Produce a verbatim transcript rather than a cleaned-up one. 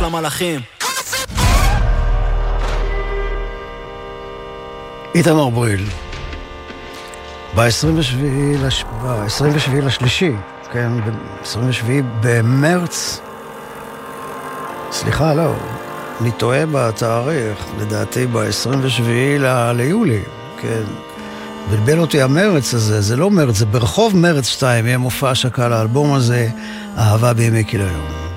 למלאכים. איתמר בריל ב-עשרים ושבעה לשלישי, כן, ב-עשרים ושבעה במרץ, סליחה, לא, אני טועה בתאריך, לדעתי ב-עשרים ושבעה ליולי, כן, בלבל אותי המרץ הזה, זה לא מרץ, זה ברחוב מרץ שתיים, יהיה מופע השקה לאלבום הזה, אהבה בימי כליון.